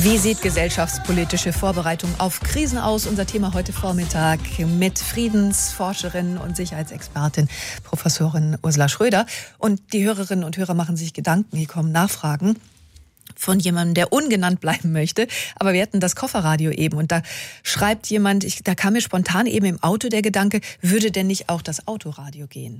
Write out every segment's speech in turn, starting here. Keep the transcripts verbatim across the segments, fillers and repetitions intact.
Wie sieht gesellschaftspolitische Vorbereitung auf Krisen aus? Unser Thema heute Vormittag mit Friedensforscherin und Sicherheitsexpertin Professorin Ursula Schröder. Und die Hörerinnen und Hörer machen sich Gedanken, hier kommen Nachfragen von jemandem, der ungenannt bleiben möchte. Aber wir hatten das Kofferradio eben und da schreibt jemand, ich, da kam mir spontan eben im Auto der Gedanke, würde denn nicht auch das Autoradio gehen?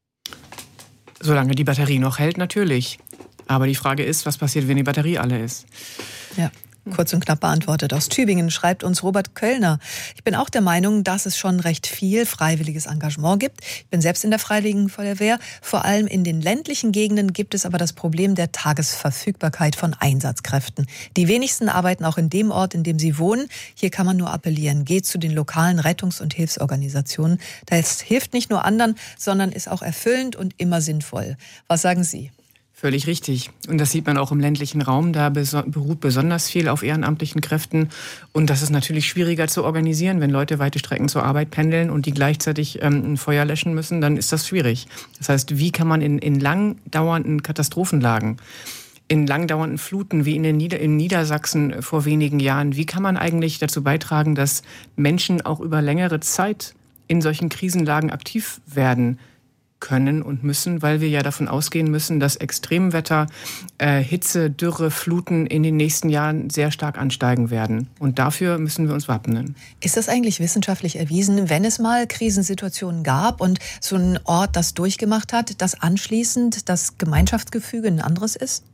Solange die Batterie noch hält, natürlich. Aber die Frage ist, was passiert, wenn die Batterie alle ist? Ja, kurz und knapp beantwortet. Aus Tübingen schreibt uns Robert Köllner. Ich bin auch der Meinung, dass es schon recht viel freiwilliges Engagement gibt. Ich bin selbst in der Freiwilligen Feuerwehr. Vor allem in den ländlichen Gegenden gibt es aber das Problem der Tagesverfügbarkeit von Einsatzkräften. Die wenigsten arbeiten auch in dem Ort, in dem sie wohnen. Hier kann man nur appellieren. Geht zu den lokalen Rettungs- und Hilfsorganisationen. Das hilft nicht nur anderen, sondern ist auch erfüllend und immer sinnvoll. Was sagen Sie? Völlig richtig. Und das sieht man auch im ländlichen Raum. Da beruht besonders viel auf ehrenamtlichen Kräften. Und das ist natürlich schwieriger zu organisieren. Wenn Leute weite Strecken zur Arbeit pendeln und die gleichzeitig ähm, ein Feuer löschen müssen, dann ist das schwierig. Das heißt, wie kann man in, in lang dauernden Katastrophenlagen, in langdauernden Fluten wie in, den Nieder- in Niedersachsen vor wenigen Jahren, wie kann man eigentlich dazu beitragen, dass Menschen auch über längere Zeit in solchen Krisenlagen aktiv werden können und müssen, weil wir ja davon ausgehen müssen, dass Extremwetter, äh, Hitze, Dürre, Fluten in den nächsten Jahren sehr stark ansteigen werden. Und dafür müssen wir uns wappnen. Ist das eigentlich wissenschaftlich erwiesen, wenn es mal Krisensituationen gab und so ein Ort das durchgemacht hat, dass anschließend das Gemeinschaftsgefüge ein anderes ist?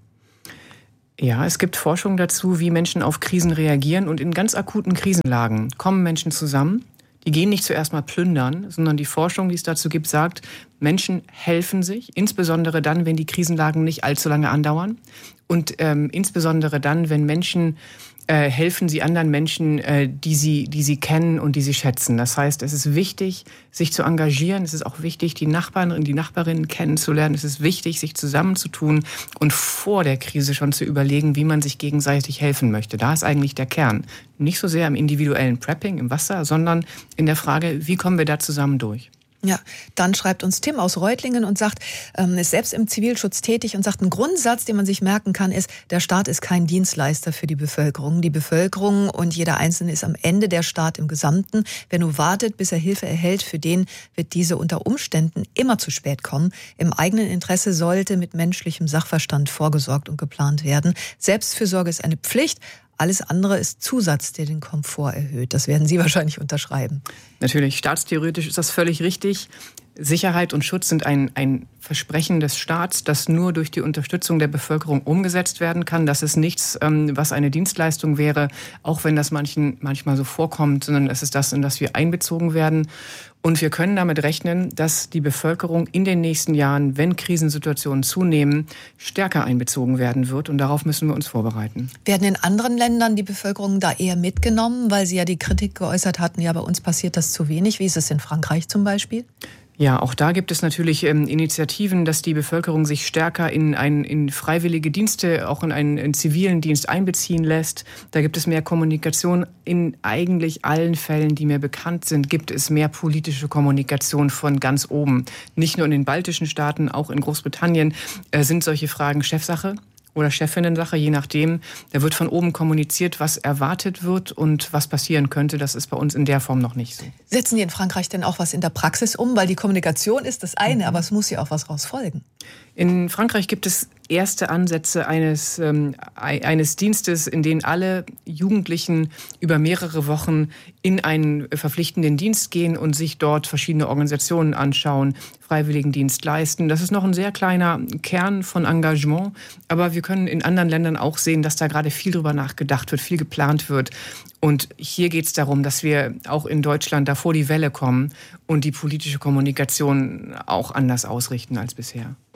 Ja, es gibt Forschung dazu, wie Menschen auf Krisen reagieren. Und in ganz akuten Krisenlagen kommen Menschen zusammen. Die gehen nicht zuerst mal plündern, sondern die Forschung, die es dazu gibt, sagt, Menschen helfen sich, insbesondere dann, wenn die Krisenlagen nicht allzu lange andauern. Und ähm, insbesondere dann, wenn Menschen äh, helfen sie anderen Menschen, äh, die sie, die sie kennen und die sie schätzen. Das heißt, es ist wichtig, sich zu engagieren. Es ist auch wichtig, die Nachbarn und die Nachbarinnen kennenzulernen. Es ist wichtig, sich zusammenzutun und vor der Krise schon zu überlegen, wie man sich gegenseitig helfen möchte. Da ist eigentlich der Kern. Nicht so sehr im individuellen Prepping, im Wasser, sondern in der Frage, wie kommen wir da zusammen durch? Ja, dann schreibt uns Tim aus Reutlingen und sagt, ähm, ist selbst im Zivilschutz tätig und sagt, ein Grundsatz, den man sich merken kann, ist, der Staat ist kein Dienstleister für die Bevölkerung. Die Bevölkerung und jeder Einzelne ist am Ende der Staat im Gesamten. Wer nur wartet, bis er Hilfe erhält, für den wird diese unter Umständen immer zu spät kommen. Im eigenen Interesse sollte mit menschlichem Sachverstand vorgesorgt und geplant werden. Selbstfürsorge ist eine Pflicht. Alles andere ist Zusatz, der den Komfort erhöht. Das werden Sie wahrscheinlich unterschreiben. Natürlich, staatstheoretisch ist das völlig richtig. Sicherheit und Schutz sind ein, ein Versprechen des Staats, das nur durch die Unterstützung der Bevölkerung umgesetzt werden kann. Das ist nichts, ähm, was eine Dienstleistung wäre, auch wenn das manchen manchmal so vorkommt, sondern es ist das, in das wir einbezogen werden. Und wir können damit rechnen, dass die Bevölkerung in den nächsten Jahren, wenn Krisensituationen zunehmen, stärker einbezogen werden wird. Und darauf müssen wir uns vorbereiten. Werden in anderen Ländern die Bevölkerung da eher mitgenommen, weil Sie ja die Kritik geäußert hatten, ja, bei uns passiert das zu wenig. Wie ist es in Frankreich zum Beispiel? Ja, auch da gibt es natürlich ähm, Initiativen, dass die Bevölkerung sich stärker in, ein, in freiwillige Dienste, auch in einen in zivilen Dienst einbeziehen lässt. Da gibt es mehr Kommunikation. In eigentlich allen Fällen, die mir bekannt sind, gibt es mehr politische Kommunikation von ganz oben. Nicht nur in den baltischen Staaten, auch in Großbritannien äh, sind solche Fragen Chefsache oder Chefinnen-Sache, je nachdem. Da wird von oben kommuniziert, was erwartet wird und was passieren könnte. Das ist bei uns in der Form noch nicht so. Setzen die in Frankreich denn auch was in der Praxis um? Weil die Kommunikation ist das eine, aber es muss ja auch was raus folgen. In Frankreich gibt es erste Ansätze eines, ähm, eines Dienstes, in dem alle Jugendlichen über mehrere Wochen in einen verpflichtenden Dienst gehen und sich dort verschiedene Organisationen anschauen, Freiwilligendienst leisten. Das ist noch ein sehr kleiner Kern von Engagement, aber wir können in anderen Ländern auch sehen, dass da gerade viel drüber nachgedacht wird, viel geplant wird. Und hier geht es darum, dass wir auch in Deutschland da vor die Welle kommen und die politische Kommunikation auch anders ausrichten als bisher.